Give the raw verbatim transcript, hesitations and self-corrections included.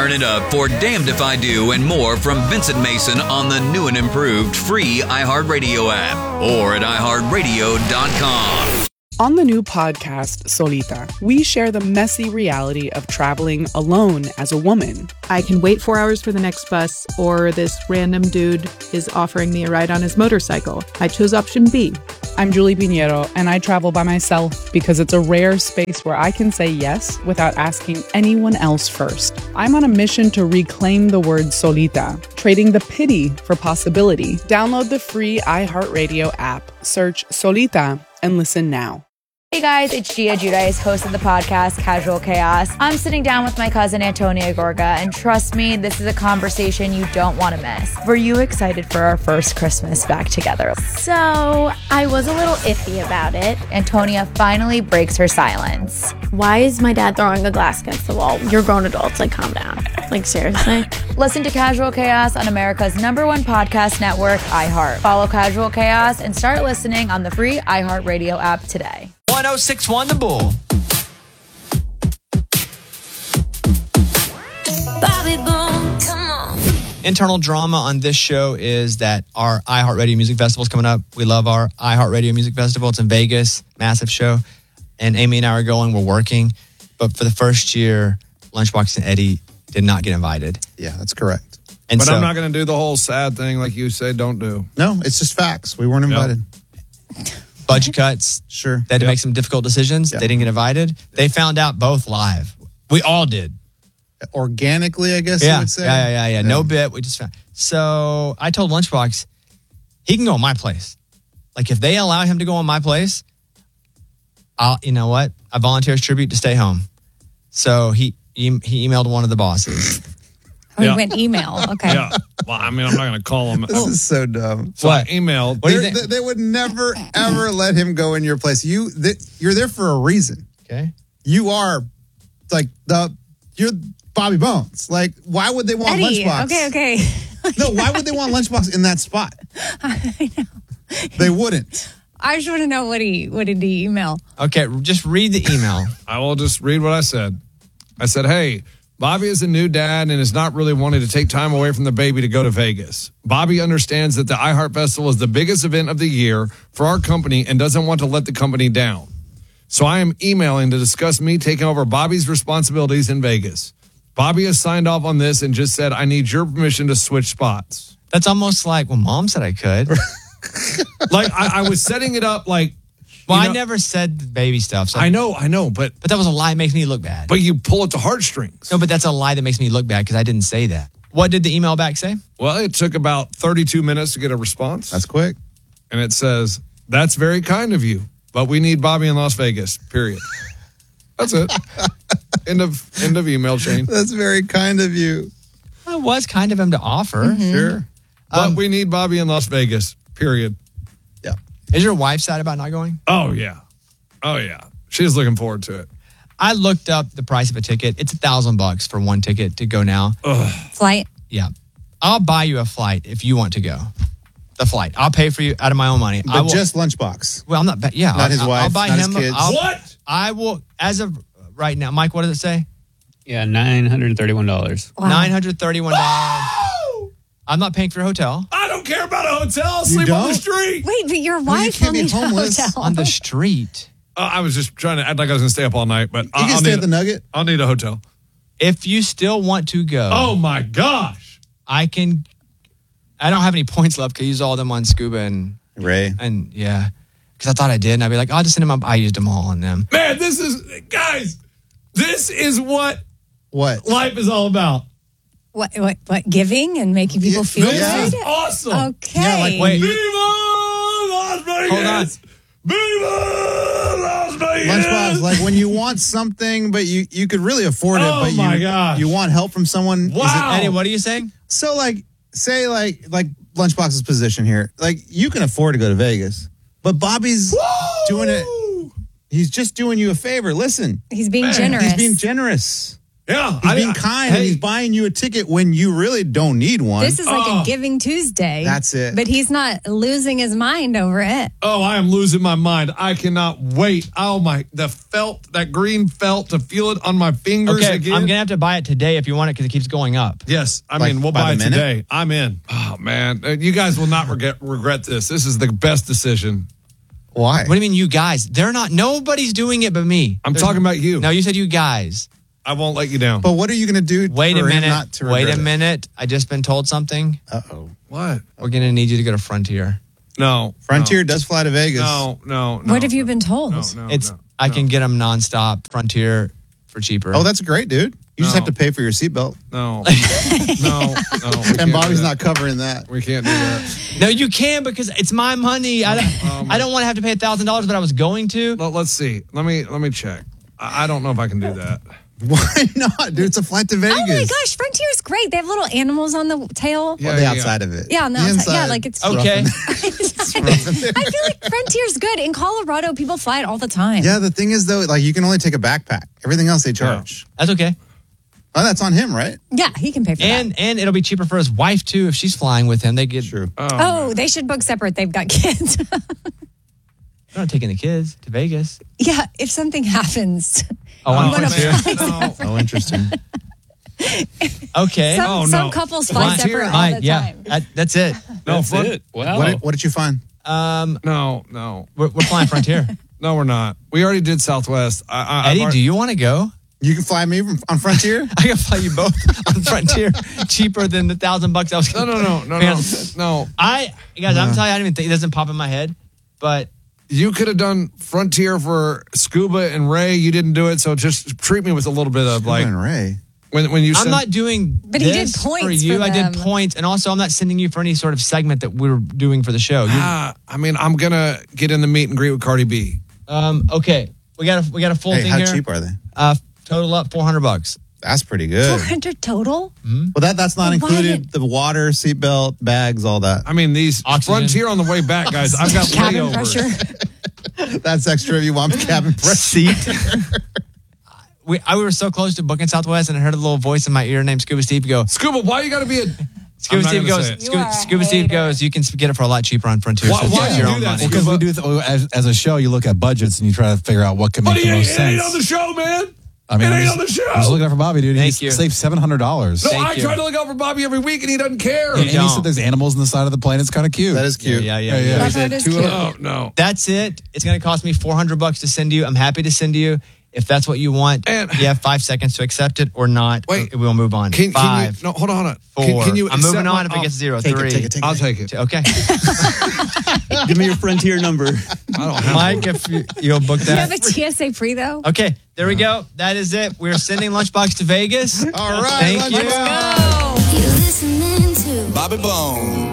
Turn it up for Damned If I Do and more from Vincent Mason on the new and improved free iHeartRadio app or at i heart radio dot com. On the new podcast, Solita, we share the messy reality of traveling alone as a woman. I can wait four hours for the next bus, or this random dude is offering me a ride on his motorcycle. I chose option B. I'm Julie Pinheiro, and I travel by myself because it's a rare space where I can say yes without asking anyone else first. I'm on a mission to reclaim the word solita, trading the pity for possibility. Download the free iHeartRadio app, search Solita, and listen now. Hey guys, it's Gia Giudice, host of the podcast Casual Chaos. I'm sitting down with my cousin Antonia Gorga, and trust me, this is a conversation you don't want to miss. Were you excited for our first Christmas back together? So, I was a little iffy about it. Antonia finally breaks her silence. Why is my dad throwing a glass against the wall? You're grown adults, like calm down. Like seriously? Listen to Casual Chaos on America's number one podcast network, iHeart. Follow Casual Chaos and start listening on the free iHeartRadio app today. one oh six point one The Bull. Bobby Bones, come on. Internal drama on this show is that our iHeartRadio Music Festival is coming up. We love our iHeartRadio Music Festival. It's in Vegas, massive show. And Amy and I are going, we're working. But for the first year, Lunchbox and Eddie did not get invited. Yeah, that's correct. And but so, I'm not going to do the whole sad thing like you say don't do. No, it's just facts. We weren't invited. Yep. Budget cuts. Sure. They had to Yep. make some difficult decisions. Yep. They didn't get invited. They found out both live. We all did. Organically, I guess Yeah, you would say. yeah, yeah, yeah, yeah. No bit. We just found. So I told Lunchbox, he can go on my place. Like if they allow him to go on my place, I'll, you know what? I volunteer as tribute to stay home. So he he, he emailed one of the bosses. Oh, he Yeah. went email. Okay. Yeah. Well, I mean, I'm not going to call him. This is so dumb. So What? I emailed. What do you They're- think? They, they would never, ever let him go in your place. You, they, you're there for a reason. Okay. You are like the, you're Bobby Bones. Like, why would they want Eddie. Lunchbox? Okay, okay. No, why would they want Lunchbox in that spot? I know. They wouldn't. I just want to know what he what did he email? Okay, just read the email. I will just read what I said. I said, hey, Bobby is a new dad and is not really wanting to take time away from the baby to go to Vegas. Bobby understands that the iHeart Festival is the biggest event of the year for our company and doesn't want to let the company down. So I am emailing to discuss me taking over Bobby's responsibilities in Vegas. Bobby has signed off on this and just said, I need your permission to switch spots. That's almost like, well, Mom said I could. Like, I, I was setting it up like, Well, you I know- never said the baby stuff. So I know, I know, but But that was a lie that makes me look bad. but you pull at the heartstrings. No, but that's a lie that makes me look bad because I didn't say that. What did the email back say? Well, it took about thirty-two minutes to get a response. That's quick. And it says, that's very kind of you, but we need Bobby in Las Vegas, period. That's it. End of end of email chain. That's very kind of you. It was kind of him to offer. Sure. But Um, we need Bobby in Las Vegas, period. Yeah. Is your wife sad about not going? Oh, yeah. Oh, yeah. She's looking forward to it. I looked up the price of a ticket. It's a thousand bucks for one ticket to go now. Flight. Yeah. I'll buy you a flight if you want to go. The flight. I'll pay for you out of my own money. I But will, just Lunchbox. well, I'm not. ba- Yeah, Not I'll, his I'll- wife, I'll buy not his him. kids. I'll, What? I will. As of right now, Mike. What does it say? Yeah, nine hundred thirty-one dollars. Wow. Nine hundred thirty-one dollars. I'm not paying for a hotel I don't care about a hotel. I'll sleep on the don't? street. Wait, but your wife can't will be need a homeless hotel. on the street. Uh, I was just trying to act like I was going to stay up all night, but You I- can I'll, stay need at the a, Nugget. I'll need a hotel. If you still want to go, Oh, my gosh. I can. I don't have any points left because I used all of them on Scuba and Ray. and yeah, because I thought I did, and I'd be like, oh, I'll just send them up. I used them all on them. Man, this is, guys, this is what What? life is all about. What, what, what, giving and making people Yeah, feel This yeah. good? is awesome. Okay. Yeah, like, wait. Viva Las Vegas! Hold on. Viva Las Vegas! Lunchbox, like when you want something, but you, you could really afford it, Oh, but my you gosh. you want help from someone. is it- Wow. Eddie, what are you saying? so like, say like like Lunchbox's position here, like you can afford to go to Vegas, but Bobby's doing it. He's just doing you a favor. Listen, He's being generous. he's being generous. Yeah, He's I- being I- kind hey. and he's buying you a ticket when you really don't need one. This is like Oh. a Giving Tuesday. That's it. But he's not losing his mind over it. Oh, I am losing my mind. I cannot wait. Oh my, the felt, that green felt, to feel it on my fingers Okay, again. I'm going to have to buy it today if you want it because it keeps going up. Yes, I Like, mean, we'll by buy it the minute? today. I'm in. Oh man, Uh, you guys will not regret regret this. This is the best decision. Why? What do you mean, you guys? They're not, nobody's doing it but me. I'm There's- talking about you. No, you said you guys. I won't let you down. But what are you going to do? Wait a for him minute. Not to Wait a regret it? minute. I just been told something. Uh oh. What? We're going to need you to go to Frontier. No. Frontier does fly to Vegas. No, no, no. what have you been told? No, no, It's no, I no, can get them nonstop Frontier for cheaper. Oh, that's great, dude. You just No. have to pay for your seatbelt. No. no. No. we can't And Bobby's do that. not covering that. We can't do that. No, you can because it's my money. I don't, Oh, my- I don't want to have to pay a thousand dollars, but I was going to. Let, let's see. Let me let me check. I, I don't know if I can do that. Why not, dude? It's a flight to Vegas. Oh my gosh, Frontier's great. They have little animals on the tail. Yeah, Well, the yeah, outside of it. Yeah, on the outside. Yeah, like it's- Okay. I feel like Frontier's good. In Colorado, people fly it all the time. Yeah, the thing is though, like you can only take a backpack. Everything else they charge. That's okay. Oh, that's on him, right? Yeah, he can pay for And that. and it'll be cheaper for his wife too if she's flying with him. They get True. Oh, they should book separate. They've got kids. They're not taking the kids to Vegas. Yeah, if something happens. Oh, on You wanna Frontier? fly separate. Oh, interesting. Okay. Some, Oh, some no. couples fly Frontier. separate all Fine, the yeah. time. That- that's it. No, That's front- it. Wow. What, did, what did you find? Um, No, no. we're, we're flying Frontier. No, we're not. We already did Southwest. I, I, I've Eddie, already- do you want to go? You can fly me from, on Frontier? I can fly you both on Frontier, cheaper than the thousand bucks I was. No, no, no, no, Man, no, no. I guys, I'm telling you, I don't even think it doesn't pop in my head, but You could have done Frontier for Scuba and Ray. You didn't do it, so just treat me with a little bit of like and Ray. when when you. I'm send- not doing. But he did this points for you. for I did them. points, and also I'm not sending you for any sort of segment that we're doing for the show. You- Ah, I mean, I'm gonna get in the meet and greet with Cardi B. um, okay, we got a we got a full Hey, thing how here. cheap are they? Uh, total up four hundred bucks. That's pretty good. four hundred total? Well, that that's not Well, why included. The water, seatbelt, bags, all that. I mean, these Oxygen. Frontier on the way back, guys. I've got Cabin layovers. pressure. That's extra if you want cabin pressure. Seat. we I we were so close to booking Southwest, and I heard a little voice in my ear named Scuba Steve go. Scuba, why you got to be a? Scuba I'm not Steve gonna goes. say it. Scuba, You are a Scuba Steve hater. goes. You can get it for a lot cheaper on Frontier. Why- so it's why just do your you own do that, money. Scuba? Because we do th- as, as a show, you look at budgets and you try to figure out what can make But the he ain't, most it ain't sense. on the show, man. I mean, it I'm ain't just, on the show. I'm just looking out for Bobby, dude. Thank He you. saved seven hundred dollars. No, Thank I you. try to look out for Bobby every week, and he doesn't care. And, and he don't. said there's animals on the side of the plane. It's kind of cute. That is cute. Yeah, yeah, Yeah, yeah. yeah. That part is Two- cute. Oh no. That's it. It's going to cost me four hundred bucks to send you. I'm happy to send you. If that's what you want, And- you have five seconds to accept it or not. Wait. we will move on. Can, Five, can you? No, hold on, hold on. four. Can, can you? I'm moving accept on my- if it I'll- gets zero. Take Three. it, take it, take it. I'll take it. two. Okay. Give me your Frontier number. I don't have Mike, if you, you'll book Do you have that. a T S A free, though? Okay, there we go. That is it. We're sending Lunchbox to Vegas. All right, Thank let's you. go. You're listening to Bobby Bone.